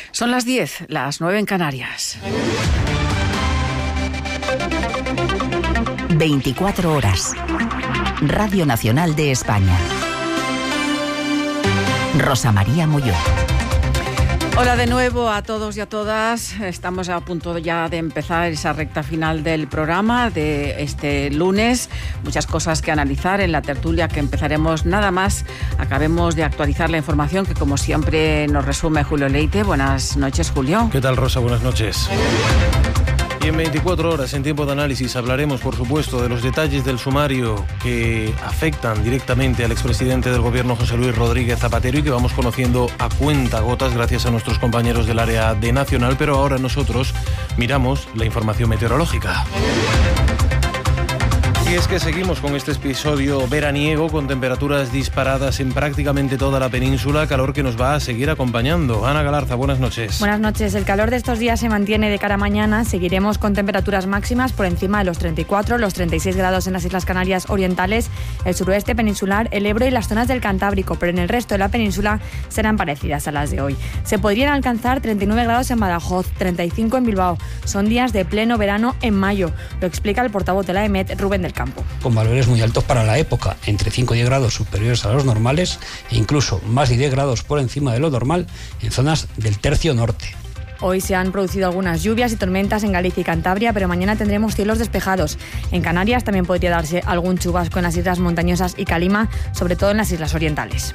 Son las 10, las 9 en Canarias. 24 horas. Radio Nacional de España. Rosa María Molló. Hola de nuevo a todos y a todas. Estamos a punto ya de empezar esa recta final del programa de este lunes. Muchas cosas que analizar en la tertulia que empezaremos nada más. Acabemos de actualizar la información que, como siempre, nos resume Julio Leite. Buenas noches, Julio. ¿Qué tal, Rosa? Buenas noches. Y en 24 horas, en tiempo de análisis, hablaremos, por supuesto, de los detalles del sumario que afectan directamente al expresidente del Gobierno, José Luis Rodríguez Zapatero, y que vamos conociendo a cuentagotas gracias a nuestros compañeros del área de Nacional. Pero ahora nosotros miramos la información meteorológica. Y es que seguimos con este episodio veraniego con temperaturas disparadas en prácticamente toda la península, calor que nos va a seguir acompañando. Ana Galarza, buenas noches. Buenas noches. El calor de estos días se mantiene de cara a mañana. Seguiremos con temperaturas máximas por encima de los 34, los 36 grados en las Islas Canarias orientales, el suroeste peninsular, el Ebro y las zonas del Cantábrico, pero en el resto de la península serán parecidas a las de hoy. Se podrían alcanzar 39 grados en Badajoz, 35 en Bilbao. Son días de pleno verano en mayo. Lo explica el portavoz de la EMET, Rubén del Campo. Con valores muy altos para la época, entre 5 y 10 grados superiores a los normales e incluso más de 10 grados por encima de lo normal en zonas del tercio norte. Hoy se han producido algunas lluvias y tormentas en Galicia y Cantabria, pero mañana tendremos cielos despejados. En Canarias también podría darse algún chubasco en las islas montañosas y Calima, sobre todo en las islas orientales.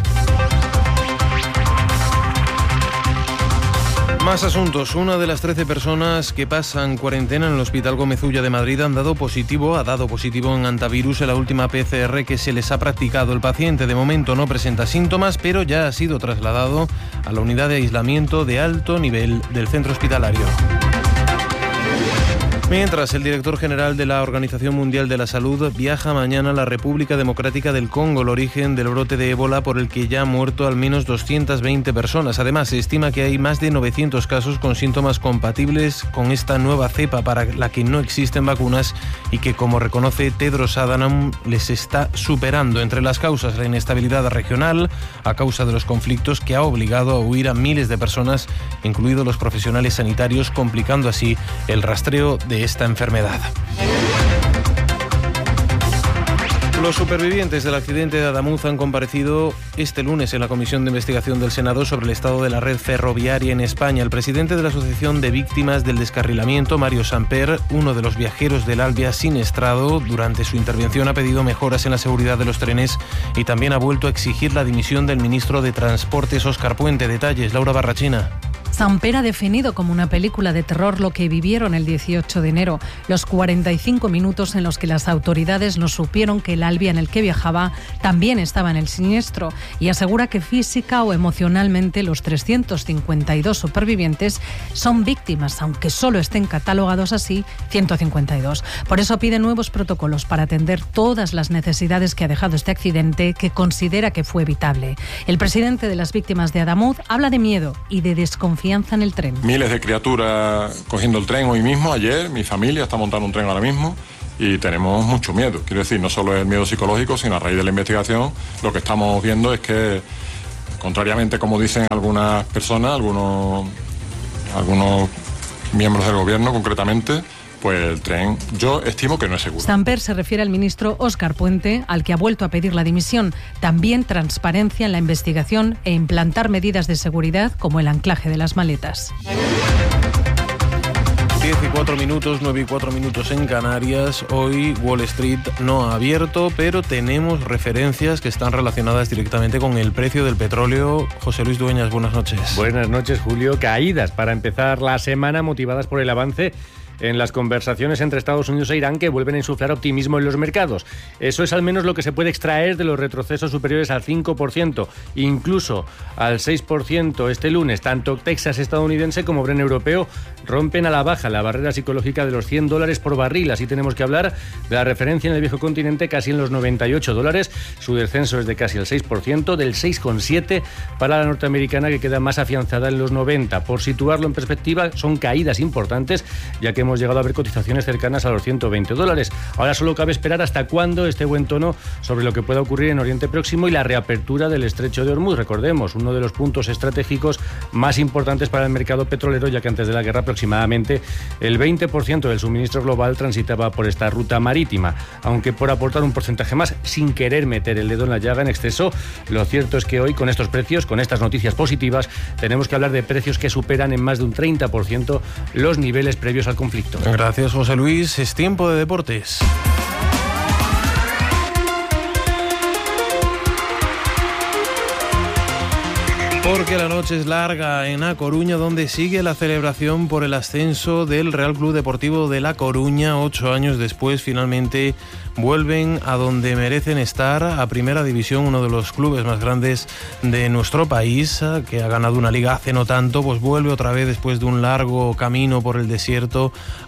Más asuntos. Una de las 13 personas que pasan cuarentena en el Hospital Gómez Ulla de Madrid ha dado positivo en antivirus en la última PCR que se les ha practicado. El paciente de momento no presenta síntomas, pero ya ha sido trasladado a la unidad de aislamiento de alto nivel del centro hospitalario. Mientras, el director general de la Organización Mundial de la Salud viaja mañana a la República Democrática del Congo, el origen del brote de ébola por el que ya han muerto al menos 220 personas. Además, se estima que hay más de 900 casos con síntomas compatibles con esta nueva cepa para la que no existen vacunas y que, como reconoce Tedros Adhanom, les está superando. Entre las causas, la inestabilidad regional a causa de los conflictos que ha obligado a huir a miles de personas, incluidos los profesionales sanitarios, complicando así el rastreo de esta enfermedad. Los supervivientes del accidente de Adamuz han comparecido este lunes en la Comisión de Investigación del Senado sobre el estado de la red ferroviaria en España. El presidente de la Asociación de Víctimas del Descarrilamiento, Mario Samper, uno de los viajeros del Alvia siniestrado, durante su intervención ha pedido mejoras en la seguridad de los trenes y también ha vuelto a exigir la dimisión del ministro de Transportes, Óscar Puente. Detalles, Laura Barrachina. Samper ha definido como una película de terror lo que vivieron el 18 de enero, los 45 minutos en los que las autoridades no supieron que el Alvia en el que viajaba también estaba en el siniestro, y asegura que física o emocionalmente los 352 supervivientes son víctimas, aunque solo estén catalogados así 152. Por eso pide nuevos protocolos para atender todas las necesidades que ha dejado este accidente, que considera que fue evitable. El presidente de las víctimas de Adamuz habla de miedo y de desconfianza en el tren. Miles de criaturas cogiendo el tren hoy mismo, ayer, mi familia está montando un tren ahora mismo y tenemos mucho miedo. Quiero decir, no solo es el miedo psicológico, sino a raíz de la investigación lo que estamos viendo es que, contrariamente como dicen algunas personas, algunos miembros del gobierno concretamente, pues el tren yo estimo que no es seguro. Samper se refiere al ministro Óscar Puente, al que ha vuelto a pedir la dimisión. También transparencia en la investigación e implantar medidas de seguridad como el anclaje de las maletas. 10 y 4 minutos, 9 y 4 minutos en Canarias. Hoy Wall Street no ha abierto, pero tenemos referencias que están relacionadas directamente con el precio del petróleo. José Luis Dueñas, buenas noches. Buenas noches, Julio. Caídas para empezar la semana motivadas por el avance en las conversaciones entre Estados Unidos e Irán, que vuelven a insuflar optimismo en los mercados. Eso es al menos lo que se puede extraer de los retrocesos superiores al 5%, incluso al 6% este lunes. Tanto Texas estadounidense como Brent europeo rompen a la baja la barrera psicológica de los $100 por barril. Así tenemos que hablar de la referencia en el viejo continente casi en los $98. Su descenso es de casi el 6%, del 6,7% para la norteamericana, que queda más afianzada en los 90. Por situarlo en perspectiva, son caídas importantes, ya que hemos llegado a ver cotizaciones cercanas a los $120. Ahora solo cabe esperar hasta cuándo este buen tono sobre lo que pueda ocurrir en Oriente Próximo y la reapertura del estrecho de Hormuz. Recordemos, uno de los puntos estratégicos más importantes para el mercado petrolero, ya que antes de la guerra aproximadamente el 20% del suministro global transitaba por esta ruta marítima. Aunque por aportar un porcentaje más, sin querer meter el dedo en la llaga en exceso, lo cierto es que hoy con estos precios, con estas noticias positivas, tenemos que hablar de precios que superan en más de un 30% los niveles previos al conflicto. Gracias, José Luis. Es tiempo de deportes. Porque la noche es larga en A Coruña, donde sigue la celebración por el ascenso del Real Club Deportivo de La Coruña. 8 años después, finalmente vuelven a donde merecen estar, a Primera División, uno de los clubes más grandes de nuestro país, que ha ganado una liga hace no tanto, pues vuelve otra vez después de un largo camino por el desierto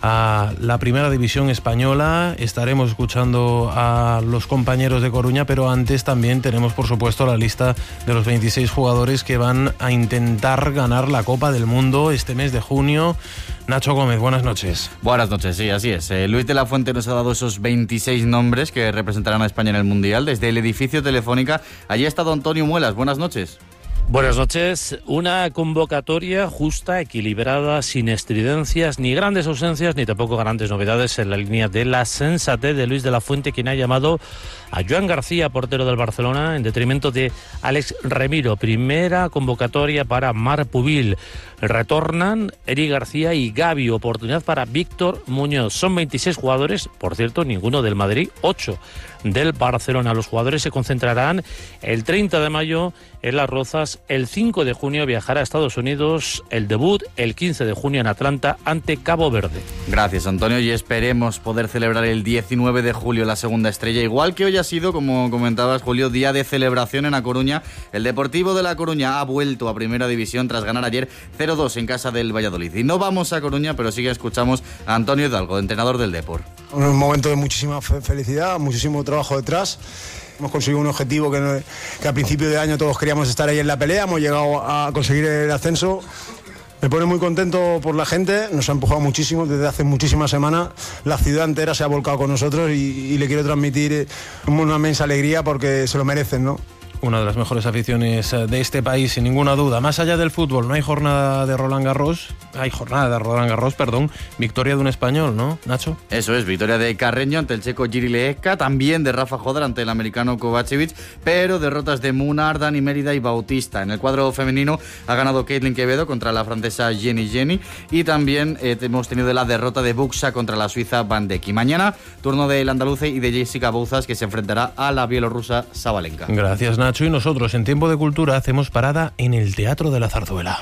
a la Primera División española. Estaremos escuchando a los compañeros de Coruña, pero antes también tenemos, por supuesto, la lista de los 26 jugadores que van a intentar ganar la Copa del Mundo este mes de junio. Nacho Gómez, buenas noches. Buenas noches, sí, así es. Luis de la Fuente nos ha dado esos 26 nombres que representarán a España en el Mundial. Desde el edificio Telefónica, allí ha estado Antonio Muelas. Buenas noches. Buenas noches. Una convocatoria justa, equilibrada, sin estridencias, ni grandes ausencias, ni tampoco grandes novedades, en la línea de la sensatez de Luis de la Fuente, quien ha llamado a Joan García, portero del Barcelona, en detrimento de Alex Remiro. Primera convocatoria para Marc Pubil. Retornan Eric García y Gavi. Oportunidad para Víctor Muñoz. Son 26 jugadores, por cierto, ninguno del Madrid, 8 del Barcelona. Los jugadores se concentrarán el 30 de mayo en Las Rozas. El 5 de junio viajará a Estados Unidos. El debut el 15 de junio en Atlanta ante Cabo Verde. Gracias, Antonio, y esperemos poder celebrar el 19 de julio la segunda estrella, igual que hoy ha sido, como comentabas, Julio, día de celebración en A Coruña. El Deportivo de La Coruña ha vuelto a Primera División tras ganar ayer 0-2 en casa del Valladolid. Y no vamos a Coruña, pero sí que escuchamos a Antonio Hidalgo, entrenador del Depor. Un momento de muchísima felicidad, muchísimo trabajo detrás. Hemos conseguido un objetivo que a principio de año todos queríamos estar ahí en la pelea. Hemos llegado a conseguir el ascenso. Me pone muy contento por la gente, nos ha empujado muchísimo desde hace muchísimas semanas. La ciudad entera se ha volcado con nosotros y le quiero transmitir una inmensa alegría porque se lo merecen, ¿no? Una de las mejores aficiones de este país, sin ninguna duda. Más allá del fútbol, no hay jornada de Roland Garros. Victoria de un español, ¿no, Nacho? Eso es, victoria de Carreño ante el checo Jiri Leeka, también de Rafa Jodar ante el americano Kovacevic, pero derrotas de Munar, Dani Mérida y Bautista. En el cuadro femenino ha ganado Caitlin Quevedo contra la francesa Jenny, y también hemos tenido la derrota de Buxa contra la suiza Van Dijk. Y mañana, turno del andaluce y de Jessica Bouzas, que se enfrentará a la bielorrusa Sabalenka. Gracias, Nacho. Y nosotros, en Tiempo de Cultura, hacemos parada en el Teatro de la Zarzuela.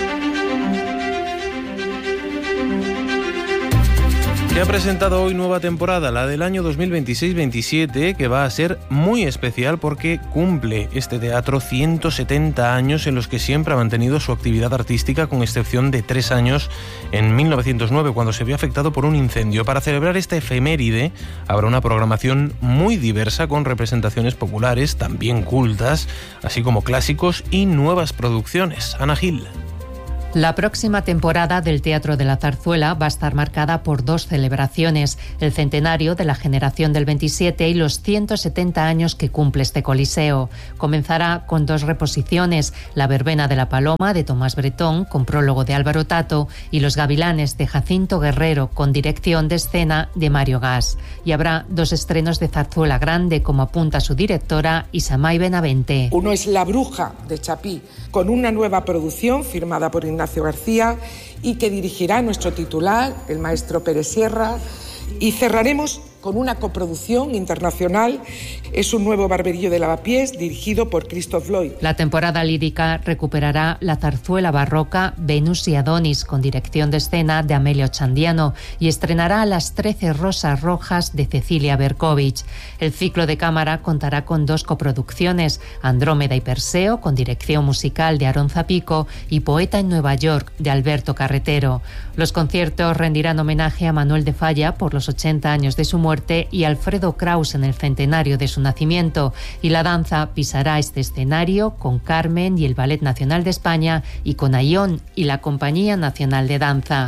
Que ha presentado hoy nueva temporada, la del año 2026-27, que va a ser muy especial porque cumple este teatro 170 años en los que siempre ha mantenido su actividad artística, con excepción de 3 años en 1909, cuando se vio afectado por un incendio. Para celebrar esta efeméride habrá una programación muy diversa con representaciones populares, también cultas, así como clásicos y nuevas producciones. Ana Gil. La próxima temporada del Teatro de la Zarzuela va a estar marcada por 2 celebraciones: el centenario de la generación del 27 y los 170 años que cumple este coliseo. Comenzará con 2 reposiciones: La verbena de la Paloma, de Tomás Bretón, con prólogo de Álvaro Tato, y Los gavilanes, de Jacinto Guerrero, con dirección de escena de Mario Gas. Y habrá 2 estrenos de zarzuela grande, como apunta su directora, Isamay Benavente. Uno es La bruja, de Chapí, con una nueva producción firmada por Ignacio García y que dirigirá nuestro titular, el maestro Pérez Sierra, y cerraremos con una coproducción internacional. Es un nuevo Barberillo de Lavapiés, dirigido por Christoph Lloyd. La temporada lírica recuperará la zarzuela barroca Venus y Adonis, con dirección de escena de Amelio Chandiano, y estrenará Las 13 Rosas Rojas, de Cecilia Berkovich. El ciclo de cámara contará con 2 coproducciones: Andrómeda y Perseo, con dirección musical de Aarón Zapico, y Poeta en Nueva York, de Alberto Carretero. Los conciertos rendirán homenaje a Manuel de Falla por los 80 años de su muerte y Alfredo Kraus en el centenario de su nacimiento, y la danza pisará este escenario con Carmen y el Ballet Nacional de España, y con Ayón y la Compañía Nacional de Danza.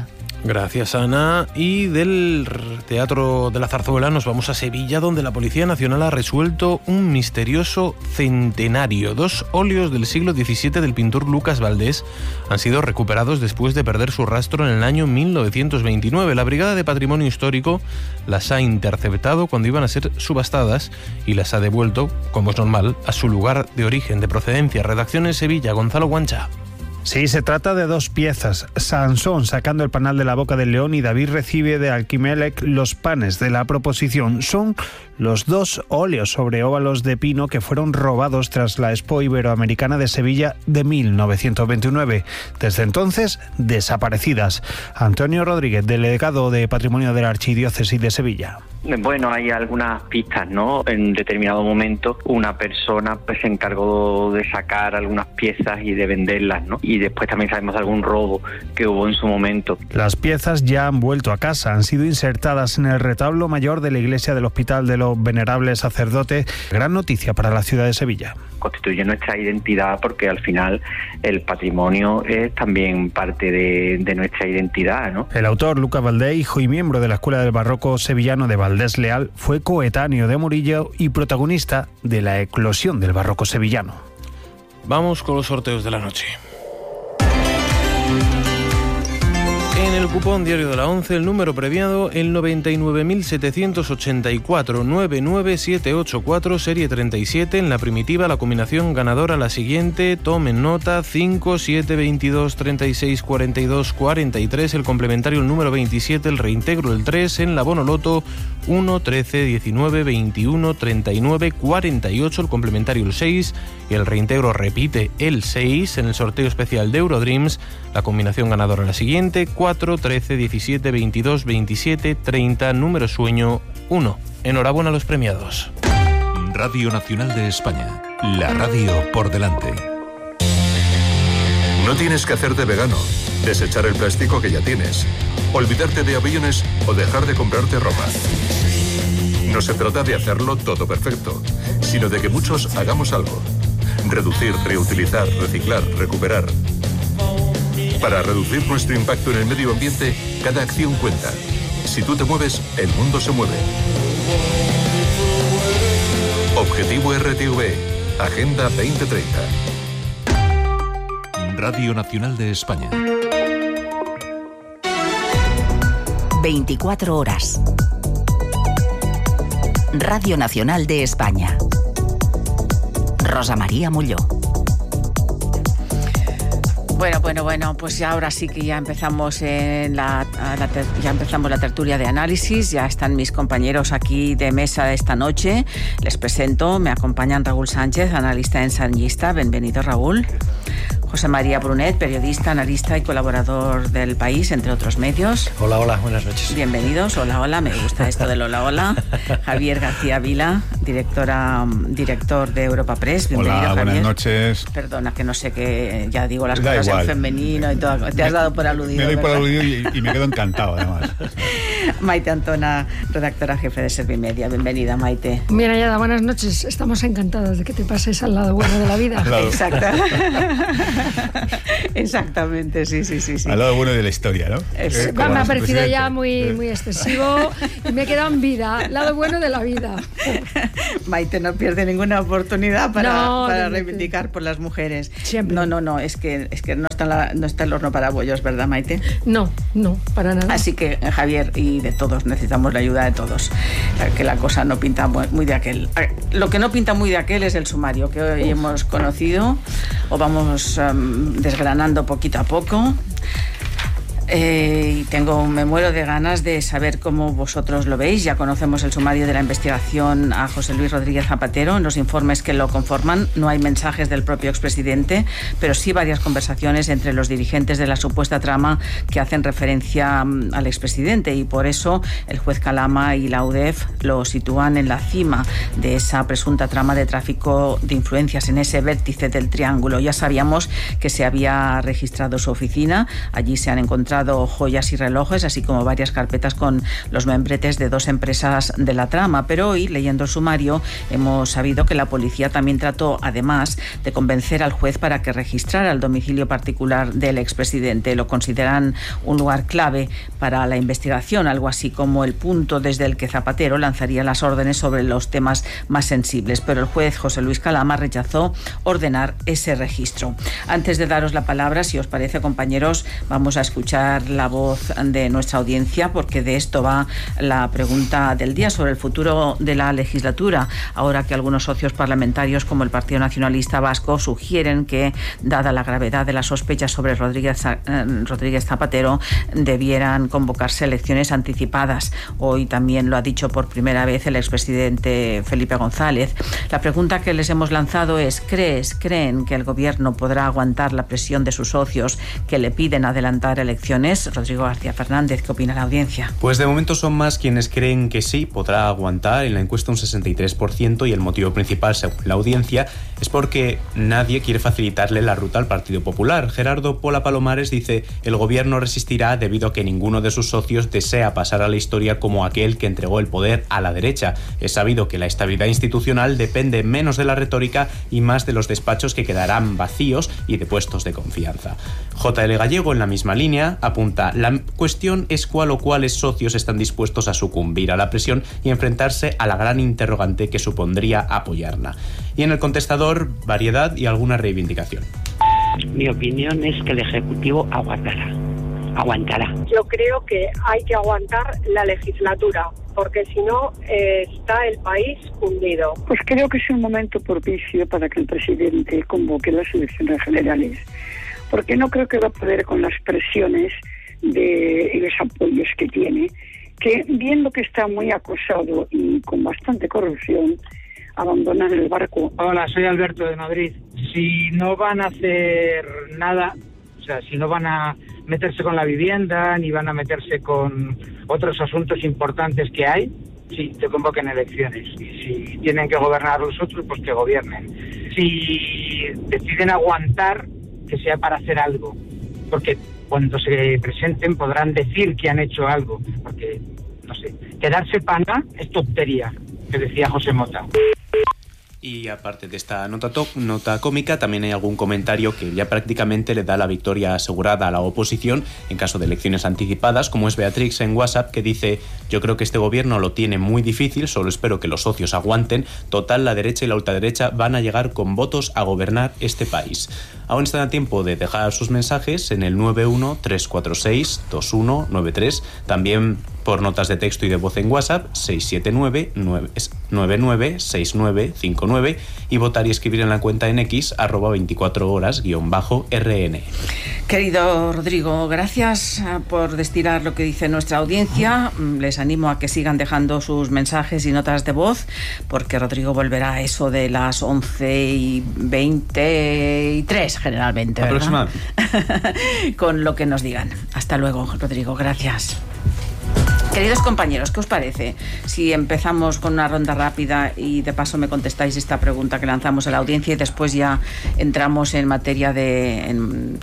Gracias, Ana. Y del Teatro de la Zarzuela nos vamos a Sevilla, donde la Policía Nacional ha resuelto un misterioso centenario. 2 óleos del siglo XVII del pintor Lucas Valdés han sido recuperados después de perder su rastro en el año 1929. La Brigada de Patrimonio Histórico las ha interceptado cuando iban a ser subastadas y las ha devuelto, como es normal, a su lugar de origen, de procedencia. Redacción en Sevilla, Gonzalo Guancha. Sí, se trata de 2 piezas. Sansón sacando el panal de la boca del león y David recibe de Alquimelec los panes de la proposición. Son los 2 óleos sobre óvalos de pino que fueron robados tras la Expo Iberoamericana de Sevilla de 1929. Desde entonces, desaparecidas. Antonio Rodríguez, delegado de Patrimonio de la Archidiócesis de Sevilla. Bueno, hay algunas pistas, ¿no? En determinado momento una persona pues se encargó de sacar algunas piezas y de venderlas, ¿no? Y después también sabemos de algún robo que hubo en su momento. Las piezas ya han vuelto a casa, han sido insertadas en el retablo mayor de la iglesia del Hospital de los Venerables Sacerdotes. Gran noticia para la ciudad de Sevilla. Constituye nuestra identidad porque al final el patrimonio es también parte de nuestra identidad, ¿no? El autor, Lucas Valdés, hijo y miembro de la Escuela del Barroco Sevillano de Valdés Leal, fue coetáneo de Murillo y protagonista de la eclosión del barroco sevillano. Vamos con los sorteos de la noche. En el cupón diario de la 11, el número premiado, el 99.784-99784, serie 37. En la primitiva, la combinación ganadora la siguiente. Tomen nota: 5, 7, 22, 36, 42, 43. El complementario, el número 27, el reintegro, el 3. En la bonoloto, 1, 13, 19, 21, 39, 48. El complementario, el 6. Y el reintegro repite, el 6. En el sorteo especial de Eurodreams, la combinación ganadora la siguiente: 4, 13, 17, 22, 27, 30, número sueño 1. Enhorabuena a los premiados. Radio Nacional de España, la radio por delante. No tienes que hacerte vegano, desechar el plástico que ya tienes, olvidarte de aviones o dejar de comprarte ropa. No se trata de hacerlo todo perfecto, sino de que muchos hagamos algo. Reducir, reutilizar, reciclar, recuperar. Para reducir nuestro impacto en el medio ambiente, cada acción cuenta. Si tú te mueves, el mundo se mueve. Objetivo RTV, Agenda 2030. Radio Nacional de España. 24 horas. Radio Nacional de España. Rosa María Molló. Bueno, pues ya ahora sí que ya empezamos la tertulia de análisis. Ya están mis compañeros aquí de mesa esta noche. Les presento, me acompañan Raúl Sánchez, analista ensayista. Bienvenido, Raúl. José María Brunet, periodista, analista y colaborador del País, entre otros medios. Hola, buenas noches. Bienvenidos, hola, me gusta esto del hola. Javier García Vila, director de Europa Press. Bienvenido, hola, Javier. Buenas noches. Perdona, que no sé qué, ya digo las cosas igual. En femenino y todo. Te has dado por aludido. Me doy por aludido y me quedo encantado, además. Maite Antona, redactora jefe de Servimedia. Bienvenida, Maite. Bien hallada, buenas noches. Estamos encantados de que te pases al lado bueno de la vida. Exacto. Exactamente, sí. Al lado bueno de la historia, ¿no? Me ha parecido ya muy excesivo y me he quedado en vida, lado bueno de la vida. Maite no pierde ninguna oportunidad para reivindicar por las mujeres. Siempre. No, es que no está el horno para bollos, ¿verdad, Maite? No, para nada. Así que, Javier, y de todos, necesitamos la ayuda de todos, que la cosa no pinta muy de aquel. Lo que no pinta muy de aquel es el sumario que hoy hemos conocido, o vamos desgranando poquito a poco. Y me muero de ganas de saber cómo vosotros lo veis. Ya conocemos el sumario de la investigación a José Luis Rodríguez Zapatero. En los informes que lo conforman no hay mensajes del propio expresidente, pero sí varias conversaciones entre los dirigentes de la supuesta trama que hacen referencia al expresidente, y por eso el juez Calama y la UDEF lo sitúan en la cima de esa presunta trama de tráfico de influencias, en ese vértice del triángulo. Ya sabíamos que se había registrado su oficina, allí se han encontrado secuestrado joyas y relojes, así como varias carpetas con los membretes de 2 empresas de la trama. Pero hoy, leyendo el sumario, hemos sabido que la policía también trató, además, de convencer al juez para que registrara el domicilio particular del expresidente. Lo consideran un lugar clave para la investigación, algo así como el punto desde el que Zapatero lanzaría las órdenes sobre los temas más sensibles. Pero el juez José Luis Calama rechazó ordenar ese registro. Antes de daros la palabra, si os parece, compañeros, vamos a escuchar la voz de nuestra audiencia, porque de esto va la pregunta del día sobre el futuro de la legislatura, ahora que algunos socios parlamentarios como el Partido Nacionalista Vasco sugieren que, dada la gravedad de las sospechas sobre Rodríguez Zapatero, debieran convocarse elecciones anticipadas. Hoy también lo ha dicho por primera vez el expresidente Felipe González. La pregunta que les hemos lanzado es: ¿creen que el gobierno podrá aguantar la presión de sus socios que le piden adelantar elecciones? Rodrigo García Fernández, ¿qué opina la audiencia? Pues de momento son más quienes creen que sí, podrá aguantar. En la encuesta un 63%, y el motivo principal, según la audiencia, es porque nadie quiere facilitarle la ruta al Partido Popular. Gerardo Pola Palomares dice: el gobierno resistirá debido a que ninguno de sus socios desea pasar a la historia como aquel que entregó el poder a la derecha. Es sabido que la estabilidad institucional depende menos de la retórica y más de los despachos que quedarán vacíos y de puestos de confianza. JL Gallego, en la misma línea, apunta: la cuestión es cuál o cuáles socios están dispuestos a sucumbir a la presión y enfrentarse a la gran interrogante que supondría apoyarla. Y en el contestador, variedad y alguna reivindicación. Mi opinión es que el Ejecutivo aguantará. Yo creo que hay que aguantar la legislatura, porque si no está el país hundido. Pues creo que es un momento propicio para que el presidente convoque las elecciones generales, porque no creo que va a poder con las presiones y los apoyos que tiene, que viendo que está muy acosado y con bastante corrupción, abandonan el barco. Hola, soy Alberto de Madrid. Si no van a hacer nada, o sea, si no van a meterse con la vivienda, ni van a meterse con otros asuntos importantes que hay, sí, que convoquen elecciones. Y si tienen que gobernar los otros, pues que gobiernen. Si deciden aguantar, que sea para hacer algo. Porque cuando se presenten podrán decir que han hecho algo. Porque, no sé, quedarse pana es tontería, que decía José Mota. Y aparte de esta nota cómica, también hay algún comentario que ya prácticamente le da la victoria asegurada a la oposición en caso de elecciones anticipadas, como es Beatrix en WhatsApp, que dice: yo creo que este gobierno lo tiene muy difícil, solo espero que los socios aguanten. Total, la derecha y la ultraderecha van a llegar con votos a gobernar este país. Aún están a tiempo de dejar sus mensajes en el 91-346-2193, también por notas de texto y de voz en WhatsApp, 679-996959, y votar y escribir en la cuenta en X, @24horas_RN. Querido Rodrigo, gracias por destilar lo que dice nuestra audiencia. Les animo a que sigan dejando sus mensajes y notas de voz, porque Rodrigo volverá a eso de las 11:23 generalmente, ¿verdad? Aproximadamente. Con lo que nos digan. Hasta luego, Rodrigo, gracias. Queridos compañeros, ¿qué os parece si empezamos con una ronda rápida y de paso me contestáis esta pregunta que lanzamos a la audiencia y después ya entramos en materia de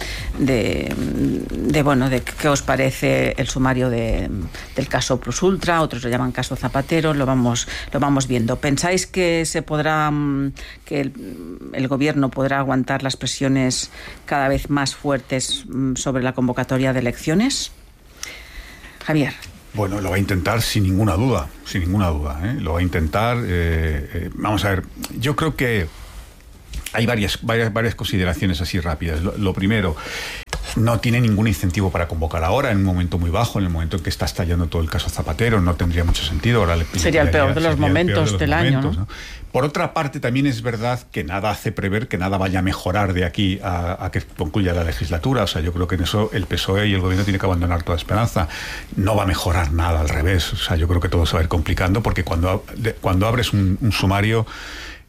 qué os parece el sumario del caso Plus Ultra? Otros lo llaman caso Zapatero, lo vamos viendo. ¿Pensáis que que el gobierno podrá aguantar las presiones cada vez más fuertes sobre la convocatoria de elecciones? Javier. Bueno, lo va a intentar sin ninguna duda, ¿eh? Lo va a intentar. Vamos a ver, yo creo que hay varias consideraciones así rápidas. Lo primero, no tiene ningún incentivo para convocar ahora, en un momento muy bajo, en el momento en que está estallando todo el caso Zapatero, no tendría mucho sentido. Ahora sería el peor de los momentos del año, ¿no? Por otra parte, también es verdad que nada hace prever que nada vaya a mejorar de aquí a que concluya la legislatura. O sea, yo creo que en eso el PSOE y el gobierno tienen que abandonar toda esperanza. No va a mejorar nada, al revés. O sea, yo creo que todo se va a ir complicando, porque cuando abres un sumario,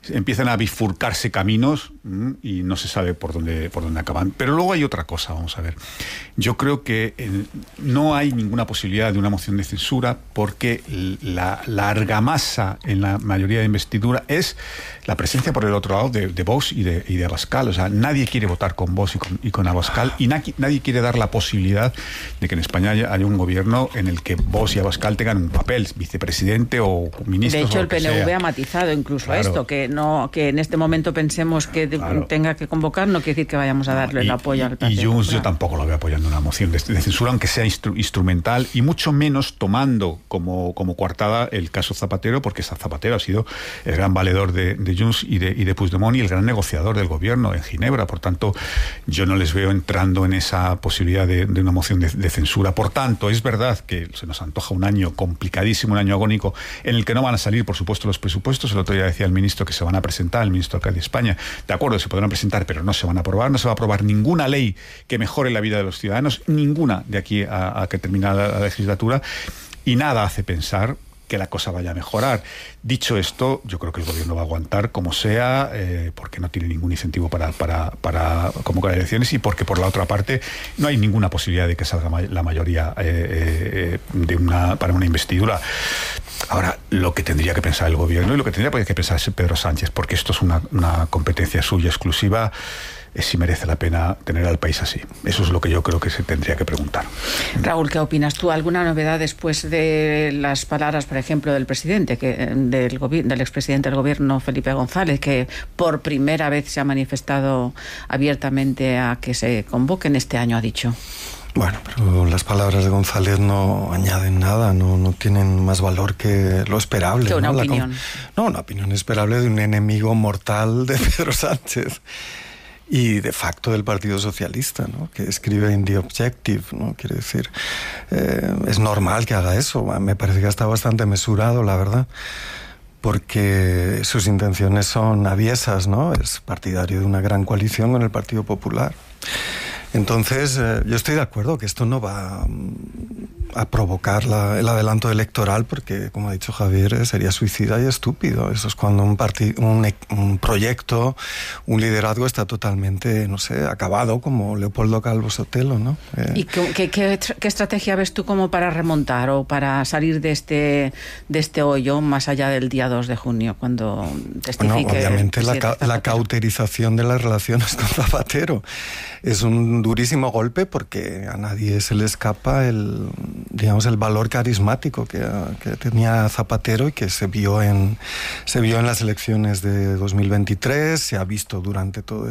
empiezan a bifurcarse caminos y no se sabe por dónde acaban. Pero luego hay otra cosa, vamos a ver. Yo creo que no hay ninguna posibilidad de una moción de censura porque la argamasa en la mayoría de investidura es la presencia por el otro lado de Vox y de Abascal. O sea, nadie quiere votar con Vox y con Abascal, y nadie quiere dar la posibilidad de que en España haya un gobierno en el que Vox y Abascal tengan un papel, vicepresidente o ministro. De hecho, el PNV ha matizado incluso esto, que en este momento pensemos que tenga que convocar, no quiere decir que vayamos a darle el apoyo al Partido Junts yo tampoco lo veo apoyando una moción de censura, aunque sea instrumental, y mucho menos tomando como coartada el caso Zapatero, porque Zapatero ha sido el gran valedor de Junts y de Puigdemont y el gran negociador del gobierno en Ginebra. Por tanto, yo no les veo entrando en esa posibilidad de una moción de censura. Por tanto, es verdad que se nos antoja un año complicadísimo, un año agónico, en el que no van a salir, por supuesto, los presupuestos. El otro día decía el ministro que se van a presentar, el ministro de España. De acuerdo, se podrán presentar, pero no se van a aprobar. No se va a aprobar ninguna ley que mejore la vida de los ciudadanos, ninguna de aquí a que termine la legislatura, y nada hace pensar que la cosa vaya a mejorar. Dicho esto, yo creo que el gobierno va a aguantar como sea, porque no tiene ningún incentivo para convocar elecciones, y porque por la otra parte no hay ninguna posibilidad de que salga la mayoría para una investidura. Ahora, lo que tendría que pensar el gobierno y lo que tendría que pensar Pedro Sánchez, porque esto es una competencia suya exclusiva, es si merece la pena tener al país así. Eso es lo que yo creo que se tendría que preguntar. Raúl, ¿qué opinas tú? ¿Alguna novedad después de las palabras, por ejemplo, del presidente, del expresidente del gobierno, Felipe González, que por primera vez se ha manifestado abiertamente a que se convoquen este año, ha dicho? Bueno, pero las palabras de González no añaden nada, no tienen más valor que lo esperable. Que una opinión. Una opinión esperable de un enemigo mortal de Pedro Sánchez. Y de facto del Partido Socialista, ¿no? Que escribe in The Objective, ¿no? Quiere decir, es normal que haga eso. Me parece que está bastante mesurado, la verdad, porque sus intenciones son aviesas, ¿no? Es partidario de una gran coalición con el Partido Popular. Entonces, yo estoy de acuerdo que esto no va a provocar el adelanto electoral, porque, como ha dicho Javier, sería suicida y estúpido. Eso es cuando un proyecto, un liderazgo está totalmente, acabado, como Leopoldo Calvo Sotelo, ¿no? ¿Y qué estrategia ves tú como para remontar o para salir de este hoyo más allá del día 2 de junio, cuando testifique? Bueno, obviamente la cauterización de las relaciones con Zapatero es un durísimo golpe, porque a nadie se le escapa el valor carismático que tenía Zapatero y que se vio en las elecciones de 2023, se ha visto durante todo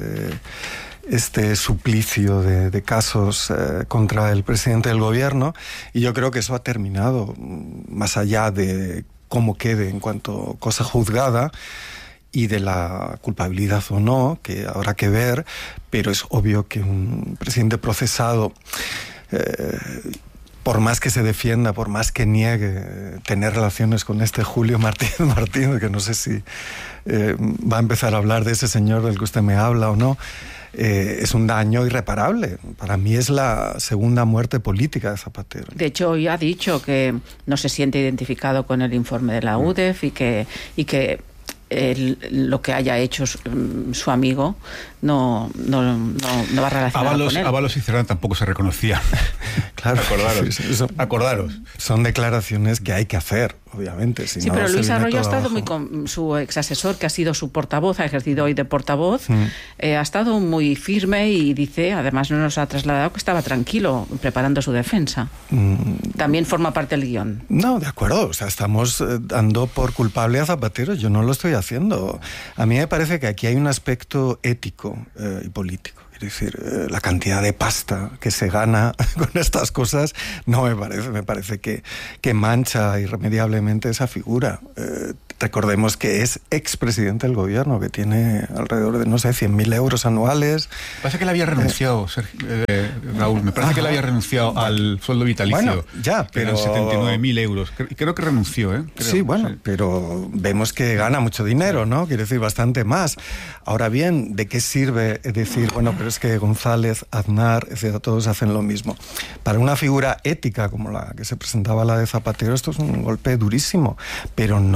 este suplicio de casos contra el presidente del gobierno, y yo creo que eso ha terminado, más allá de cómo quede en cuanto cosa juzgada y de la culpabilidad o no, que habrá que ver, pero es obvio que un presidente procesado, por más que se defienda, por más que niegue tener relaciones con este Julio Martínez, que no sé si va a empezar a hablar de ese señor del que usted me habla o no, es un daño irreparable. Para mí es la segunda muerte política de Zapatero. De hecho, hoy ha dicho que no se siente identificado con el informe de la UDEF y que lo que haya hecho su amigo no va relacionado con él. Ábalos y Cerdán tampoco se reconocían. Claro. Acordaros. Son declaraciones que hay que hacer, obviamente. Sí, pero Luis Arroyo ha estado muy con su exasesor, que ha sido su portavoz, ha ejercido hoy de portavoz, ha estado muy firme y dice, además no nos ha trasladado, que estaba tranquilo preparando su defensa. También forma parte del guión. No, de acuerdo, estamos dando por culpable a Zapatero, yo no lo estoy haciendo. A mí me parece que aquí hay un aspecto ético y político. Es decir, la cantidad de pasta que se gana con estas cosas no me parece que mancha irremediablemente esa figura. Recordemos que es expresidente del gobierno, que tiene alrededor de, 100.000 euros anuales. Parece que él había renunciado, Raúl, me parece que él había renunciado al sueldo vitalicio. Bueno, ya, pero... Eran 79.000 euros. Creo que renunció, ¿eh? Sí, pero vemos que gana mucho dinero, ¿no? Quiere decir, bastante más. Ahora bien, ¿de qué sirve decir, pero es que González, Aznar, etcétera, todos hacen lo mismo? Para una figura ética como la que se presentaba la de Zapatero, esto es un golpe durísimo, pero no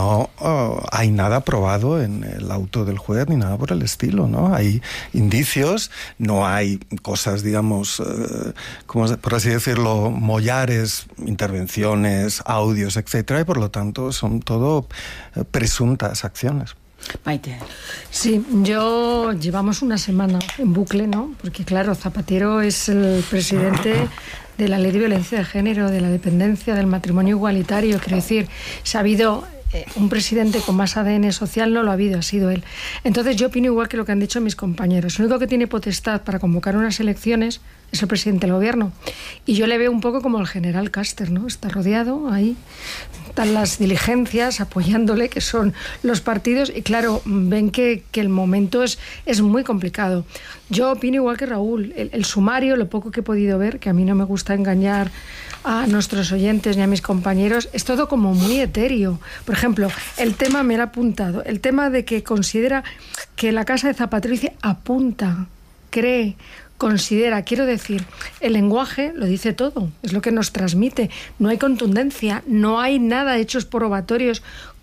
no hay nada probado en el auto del juez ni nada por el estilo, ¿no? Hay indicios, no hay cosas, digamos, por así decirlo, mollares, intervenciones, audios, etcétera, y por lo tanto son todo presuntas acciones. Maite. Sí, llevamos una semana en bucle, ¿no? Porque claro, Zapatero es el presidente de la Ley de Violencia de Género, de la dependencia, del matrimonio igualitario. Quiero decir, se ha habido un presidente con más ADN social, no lo ha habido, ha sido él. Entonces yo opino igual que lo que han dicho mis compañeros. El único que tiene potestad para convocar unas elecciones es el presidente del gobierno. Y yo le veo un poco como el general Caster, ¿no? Está rodeado ahí, están las diligencias apoyándole, que son los partidos, y claro, ven que el momento es muy complicado. Yo opino igual que Raúl. El sumario, lo poco que he podido ver, que a mí no me gusta engañar a nuestros oyentes ni a mis compañeros, es todo como muy etéreo. Por ejemplo, el tema, me lo ha apuntado, el tema de que considera que la casa de Zapatero dice apunta, cree, considera, quiero decir, el lenguaje lo dice todo, es lo que nos transmite, no hay contundencia, no hay nada hechos probatorios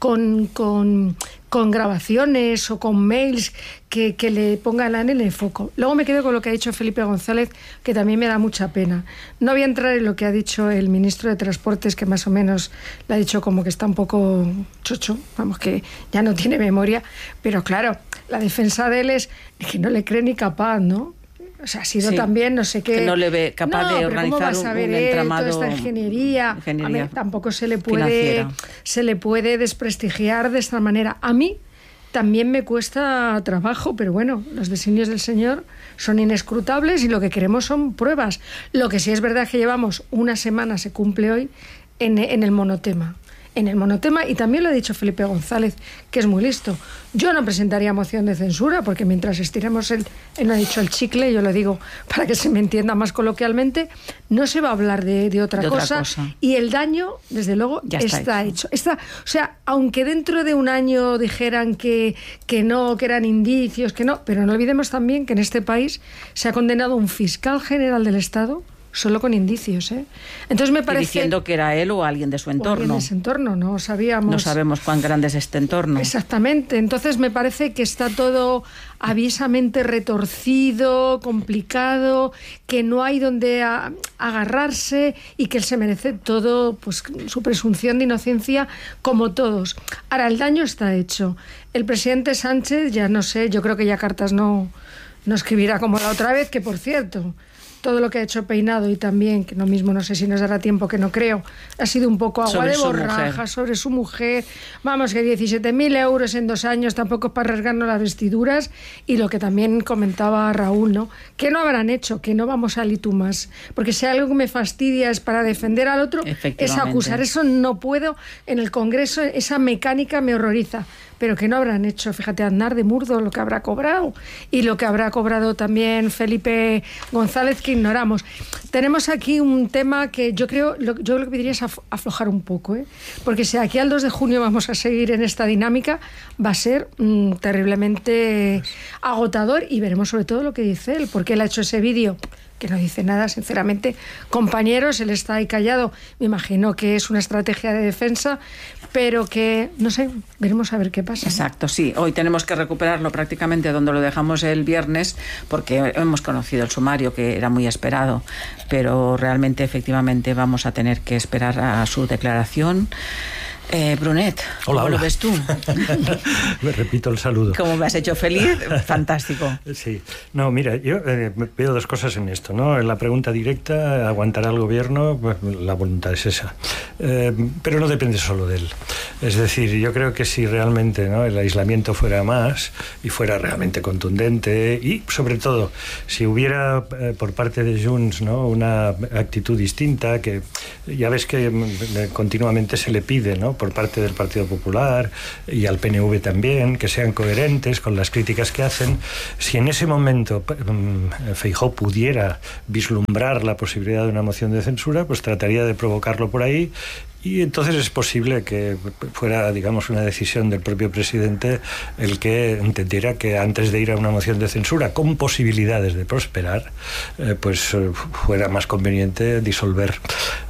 con grabaciones o con mails que le pongan en el foco. Luego me quedo con lo que ha dicho Felipe González, que también me da mucha pena. No voy a entrar en lo que ha dicho el ministro de Transportes, que más o menos le ha dicho como que está un poco chocho, vamos, que ya no tiene memoria, pero claro, la defensa de él es que no le cree ni capaz, ¿no? O sea, ha sido también, no sé qué... Que no le ve capaz de organizar un entramado... toda esta ingeniería. A mí tampoco se le puede desprestigiar de esta manera. A mí también me cuesta trabajo, pero bueno, los designios del Señor son inescrutables y lo que queremos son pruebas. Lo que sí es verdad que llevamos una semana, se cumple hoy, en el monotema. Y también lo ha dicho Felipe González, que es muy listo. Yo no presentaría moción de censura, porque mientras estiremos él no ha dicho el chicle, yo lo digo para que se me entienda más coloquialmente, no se va a hablar de otra cosa. Y el daño, desde luego, ya está hecho. O sea, aunque dentro de un año dijeran que no, que eran indicios, que no, pero no olvidemos también que en este país se ha condenado un fiscal general del Estado solo con indicios, ¿eh? Entonces me parece... Y diciendo que era él o alguien de su entorno. Alguien de ese entorno, no sabíamos... No sabemos cuán grande es este entorno. Exactamente. Entonces me parece que está todo aviesamente retorcido, complicado, que no hay donde agarrarse y que él se merece todo, pues su presunción de inocencia, como todos. Ahora, el daño está hecho. El presidente Sánchez, ya no sé, yo creo que ya cartas no escribirá como la otra vez, que por cierto... Todo lo que ha hecho Peinado y también, que no mismo, no sé si nos dará tiempo, que no creo, ha sido un poco agua de borraja sobre su mujer. Vamos, que 17.000 euros en 2 años tampoco es para rasgarnos las vestiduras. Y lo que también comentaba Raúl, ¿no? Que no habrán hecho, que no vamos a litumas. Porque si algo que me fastidia es para defender al otro, es acusar. Eso no puedo. En el Congreso esa mecánica me horroriza. Pero que no habrán hecho, fíjate, Aznar de Murdo, lo que habrá cobrado, y lo que habrá cobrado también Felipe González, que ignoramos. Tenemos aquí un tema que yo lo que pediría es aflojar un poco, ¿eh? Porque si aquí al 2 de junio vamos a seguir en esta dinámica, va a ser terriblemente agotador, y veremos sobre todo lo que dice él, porque él ha hecho ese vídeo que no dice nada, sinceramente. Compañeros, él está ahí callado, me imagino que es una estrategia de defensa, pero que, no sé, veremos a ver qué pasa. Exacto, sí. Hoy tenemos que recuperarlo prácticamente donde lo dejamos el viernes, porque hemos conocido el sumario, que era muy esperado, pero realmente, efectivamente, vamos a tener que esperar a su declaración. Brunet, ¿cómo lo ves tú? Me repito el saludo. ¿Cómo me has hecho feliz? Fantástico. Sí. No, mira, yo veo 2 cosas en esto, ¿no? En la pregunta directa, ¿aguantará el gobierno? Pues, la voluntad es esa. Pero no depende solo de él. Es decir, yo creo que si realmente, ¿no?, el aislamiento fuera más y fuera realmente contundente, y sobre todo, si hubiera por parte de Junts, ¿no?, una actitud distinta, que ya ves que continuamente se le pide, ¿no?, por parte del Partido Popular y al PNV también, que sean coherentes con las críticas que hacen. Si en ese momento Feijóo pudiera vislumbrar la posibilidad de una moción de censura, pues trataría de provocarlo por ahí, y entonces es posible que fuera, digamos, una decisión del propio presidente el que entendiera que antes de ir a una moción de censura con posibilidades de prosperar, pues fuera más conveniente disolver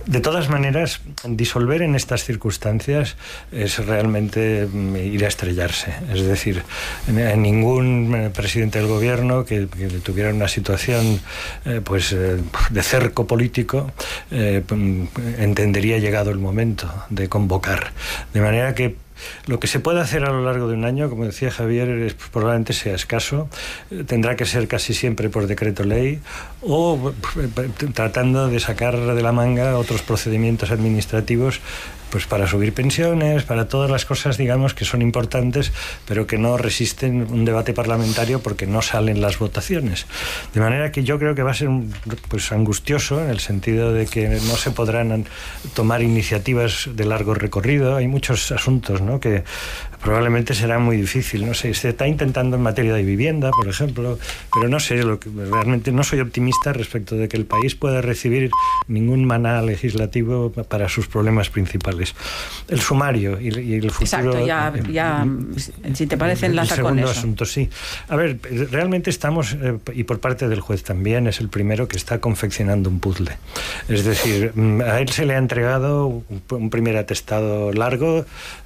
De todas maneras, disolver en estas circunstancias es realmente ir a estrellarse. Es decir, ningún presidente del gobierno que tuviera una situación de cerco político entendería llegado el momento de convocar. De manera que lo que se puede hacer a lo largo de un año, como decía Javier, probablemente sea escaso. Tendrá que ser casi siempre por decreto ley o tratando de sacar de la manga otros procedimientos administrativos, pues para subir pensiones, para todas las cosas, digamos, que son importantes, pero que no resisten un debate parlamentario porque no salen las votaciones. De manera que yo creo que va a ser angustioso, en el sentido de que no se podrán tomar iniciativas de largo recorrido. Hay muchos asuntos, ¿no?, que probablemente será muy difícil. No sé, se está intentando en materia de vivienda, por ejemplo, pero no sé, realmente no soy optimista respecto de que el país pueda recibir ningún maná legislativo para sus problemas principales. El sumario y el futuro. Exacto, ya si te parece, enlaza con eso. El segundo asunto, sí. A ver, realmente estamos, y por parte del juez también, es el primero que está confeccionando un puzzle. Es decir, a él se le ha entregado un primer atestado largo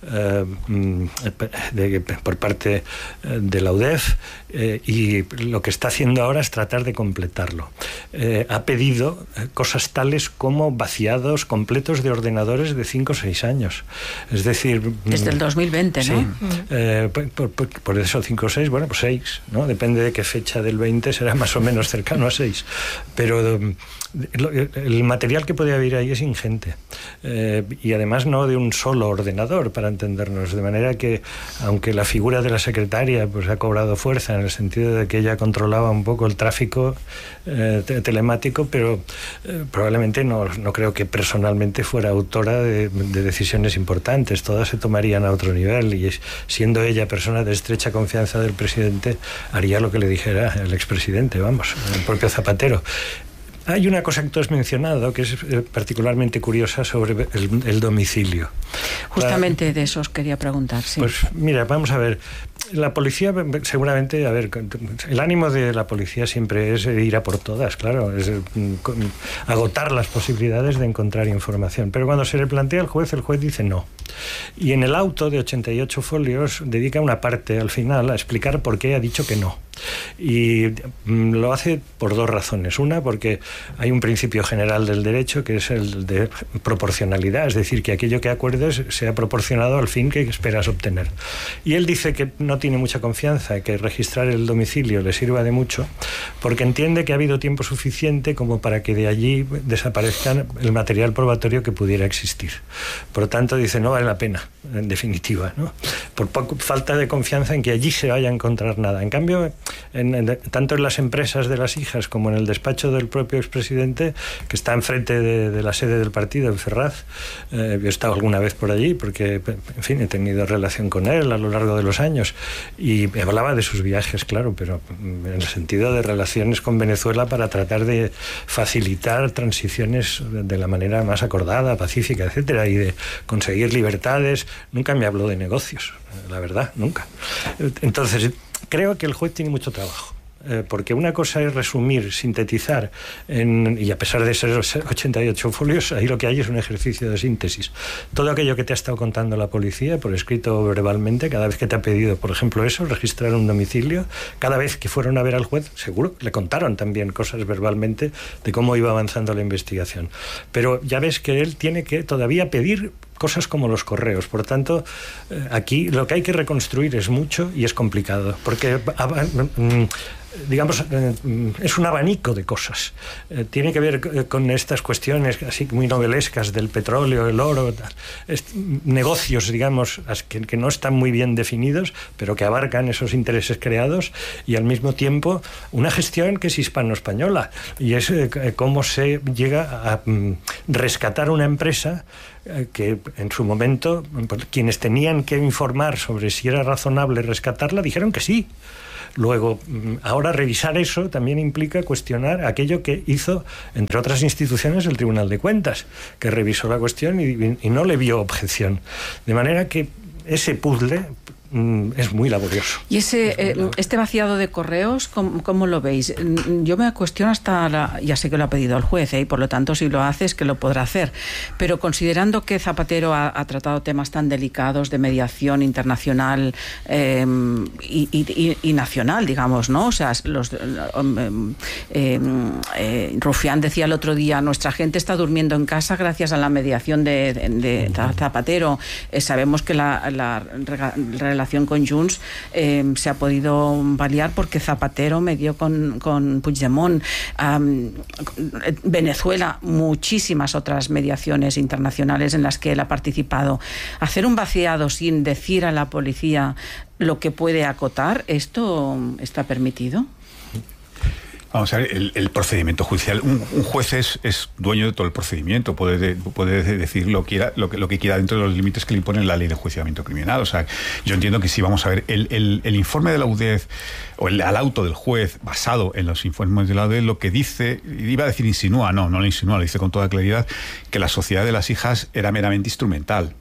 por parte de la UDEF, y lo que está haciendo ahora es tratar de completarlo. Ha pedido cosas tales como vaciados completos de ordenadores de 5 o 6 años. Es decir... Desde el 2020, ¿no? Sí. Por eso 5 o 6, bueno, pues 6, ¿no? Depende de qué fecha del 20, será más o menos cercano a 6. Pero el material que puede haber ahí es ingente. Y además no de un solo ordenador, para entendernos. De manera que, aunque la figura de la secretaria pues ha cobrado fuerza en el sentido de que ella controlaba un poco el tráfico telemático, pero probablemente no creo que personalmente fuera autora de decisiones importantes. Todas se tomarían a otro nivel, y siendo ella persona de estrecha confianza del presidente, haría lo que le dijera el expresidente, vamos, el propio Zapatero. Hay una cosa que tú has mencionado que es particularmente curiosa sobre el domicilio. Justamente de eso os quería preguntar, sí. Pues mira, vamos a ver. La policía, seguramente, a ver, el ánimo de la policía siempre es ir a por todas, claro, es agotar las posibilidades de encontrar información. Pero cuando se le plantea al juez, el juez dice no. Y en el auto de 88 folios dedica una parte al final a explicar por qué ha dicho que no. Y lo hace por 2 razones. Una, porque hay un principio general del derecho que es el de proporcionalidad, es decir, que aquello que acuerdes sea proporcionado al fin que esperas obtener. Y él dice que no tiene mucha confianza, que registrar el domicilio le sirva de mucho, porque entiende que ha habido tiempo suficiente como para que de allí desaparezca el material probatorio que pudiera existir. Por lo tanto, dice, no vale la pena, en definitiva, ¿no? Por falta de confianza en que allí se vaya a encontrar nada. En cambio, tanto en las empresas de las hijas como en el despacho del propio expresidente, que está enfrente de la sede del partido, en Ferraz, yo he estado alguna vez por allí porque, en fin, he tenido relación con él a lo largo de los años, y me hablaba de sus viajes, claro, pero en el sentido de relaciones con Venezuela para tratar de facilitar transiciones de la manera más acordada, pacífica, etcétera, y de conseguir libertades. Nunca me habló de negocios, la verdad, nunca. Entonces, creo que el juez tiene mucho trabajo. Porque una cosa es resumir, sintetizar, y a pesar de ser 88 folios, ahí lo que hay es un ejercicio de síntesis. Todo aquello que te ha estado contando la policía, por escrito o verbalmente, cada vez que te ha pedido, por ejemplo, eso, registrar un domicilio, cada vez que fueron a ver al juez, seguro, le contaron también cosas verbalmente de cómo iba avanzando la investigación. Pero ya ves que él tiene que todavía pedir cosas como los correos. Por tanto, aquí lo que hay que reconstruir es mucho y es complicado, porque digamos, es un abanico de cosas. Tiene que ver con estas cuestiones así muy novelescas del petróleo, el oro, negocios, digamos, que no están muy bien definidos, pero que abarcan esos intereses creados, y al mismo tiempo una gestión que es hispano-española, y es cómo se llega a rescatar una empresa que en su momento quienes tenían que informar sobre si era razonable rescatarla dijeron que sí. Luego, ahora revisar eso también implica cuestionar aquello que hizo, entre otras instituciones, el Tribunal de Cuentas, que revisó la cuestión y no le vio objeción. De manera que ese puzzle es muy laborioso. ¿Y este vaciado de correos, cómo lo veis? Yo me cuestiono ya sé que lo ha pedido el juez, y por lo tanto si lo hace es que lo podrá hacer, pero considerando que Zapatero ha tratado temas tan delicados de mediación internacional y nacional, digamos, ¿no? O sea, Rufián decía el otro día, nuestra gente está durmiendo en casa gracias a la mediación de Zapatero. Sabemos que la relación con Junts se ha podido variar porque Zapatero medió con Puigdemont. Venezuela, muchísimas otras mediaciones internacionales en las que él ha participado. Hacer un vaciado sin decir a la policía lo que puede acotar, ¿esto está permitido? Vamos a ver, el procedimiento judicial, un juez es dueño de todo el procedimiento, puede decir lo que quiera dentro de los límites que le impone la ley de enjuiciamiento criminal. O sea, yo entiendo que si vamos a ver el informe de la UDEF o el auto del juez basado en los informes de la UDEF, lo que dice, iba a decir insinúa, no lo insinúa, lo dice con toda claridad, que la sociedad de las hijas era meramente instrumental.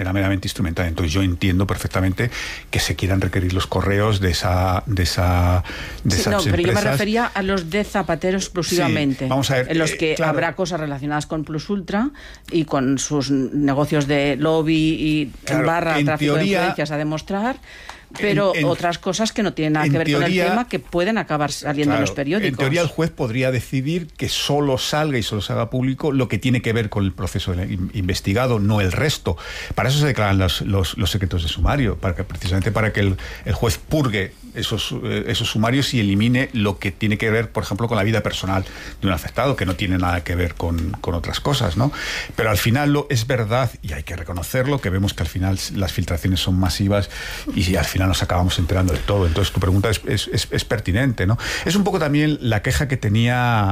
Entonces yo entiendo perfectamente que se quieran requerir los correos de esas empresas. Pero yo me refería a los de Zapatero exclusivamente. Sí, vamos a ver, en los que habrá cosas relacionadas con Plus Ultra y con sus negocios de lobby y tráfico de influencias a demostrar. Pero otras cosas que no tienen nada que ver con el tema, que pueden acabar saliendo en los periódicos. En teoría el juez podría decidir que solo salga y solo se haga público lo que tiene que ver con el proceso investigado, no el resto. Para eso se declaran los secretos de sumario, precisamente para que el juez purgue esos sumarios y elimine lo que tiene que ver, por ejemplo, con la vida personal de un afectado, que no tiene nada que ver con otras cosas, ¿no? Pero al final es verdad, y hay que reconocerlo, que vemos que al final las filtraciones son masivas y al final nos acabamos enterando de todo. Entonces tu pregunta es pertinente, ¿no? Es un poco también la queja que tenía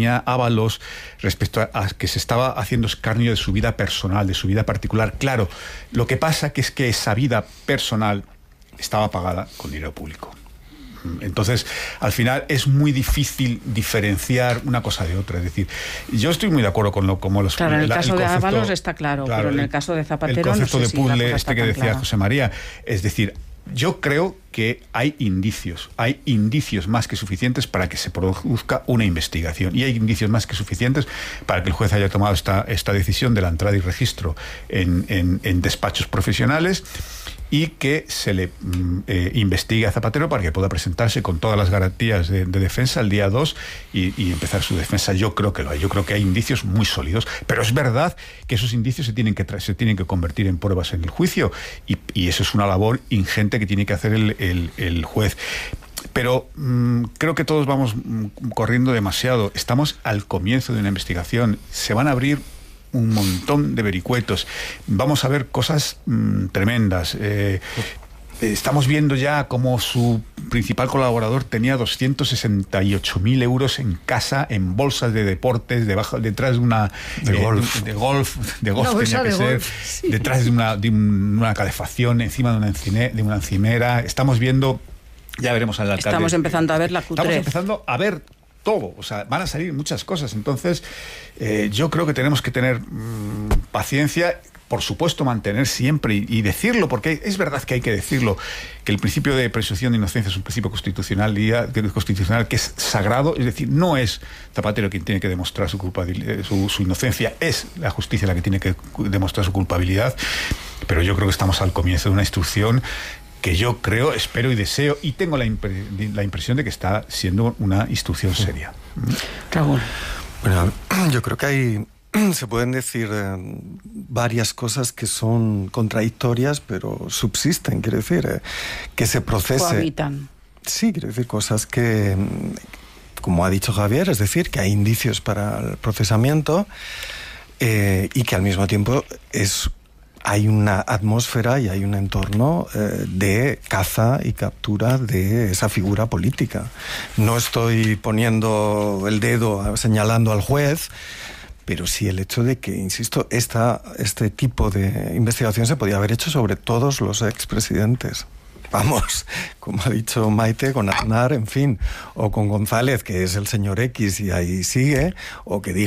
Ábalos respecto a que se estaba haciendo escarnio de su vida personal, de su vida particular. Claro, lo que pasa es que esa vida personal estaba pagada con dinero público. Entonces, al final es muy difícil diferenciar una cosa de otra. Es decir, yo estoy muy de acuerdo con como los... Claro, en el caso de Ábalos está claro, pero en el caso de Zapatero... El concepto no sé de puzzle si que decía José María, es decir, yo creo que hay indicios más que suficientes para que se produzca una investigación, y hay indicios más que suficientes para que el juez haya tomado esta decisión de la entrada y registro en despachos profesionales, y que se le investigue a Zapatero para que pueda presentarse con todas las garantías de defensa el día 2 y empezar su defensa. Yo creo que lo hay. Yo creo que hay indicios muy sólidos, pero es verdad que esos indicios se tienen que convertir en pruebas en el juicio, y eso es una labor ingente que tiene que hacer el juez. Pero creo que todos vamos corriendo demasiado. Estamos al comienzo de una investigación. Se van a abrir un montón de vericuetos. Vamos a ver cosas tremendas. Estamos viendo ya cómo su principal colaborador tenía 268.000 euros en casa, en bolsas de deportes, detrás de una... De golf tenía que ser. Sí. Detrás de una calefacción, encima de una encimera. Estamos viendo... Ya veremos al alcalde. Estamos empezando a ver la cutrez. Estamos empezando a ver todo, o sea, van a salir muchas cosas. Entonces, yo creo que tenemos que tener paciencia, por supuesto mantener siempre y decirlo, porque es verdad que hay que decirlo, que el principio de presunción de inocencia es un principio constitucional que es sagrado. Es decir, no es Zapatero quien tiene que demostrar su culpabilidad, su inocencia, es la justicia la que tiene que demostrar su culpabilidad. Pero yo creo que estamos al comienzo de una instrucción que yo creo, espero y deseo, y tengo la impresión de que está siendo una instrucción seria. Raúl. Bueno, yo creo que se pueden decir varias cosas que son contradictorias, pero subsisten, quiero decir, que se procese. Cohabitan. Sí, quiero decir, cosas que, como ha dicho Javier, es decir, que hay indicios para el procesamiento y que al mismo tiempo hay una atmósfera y hay un entorno de caza y captura de esa figura política. No estoy poniendo el dedo señalando al juez, pero sí el hecho de que, insisto, este tipo de investigación se podía haber hecho sobre todos los expresidentes. Vamos, como ha dicho Maite, con Aznar, en fin, o con González, que es el señor X y ahí sigue, o que diga